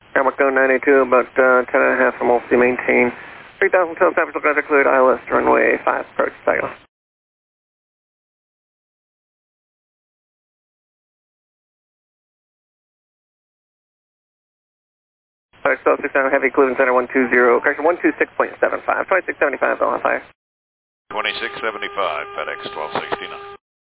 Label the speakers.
Speaker 1: Amoco 982, about 10.5 from Wolfsey, maintain. 3000 total temperature guys are cleared, ILS, runway 5, approach, cycle. Alright, so 69 heavy, Cleveland Center 120, correction 126.75, 2675, LFI.
Speaker 2: 2675, FedEx 1269.